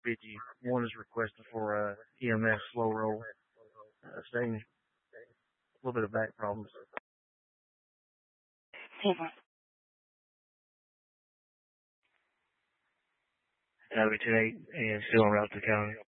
busy. One is requested for EMS slow roll. Saying a little bit of back problems. Copy 10-8 and still en route to county.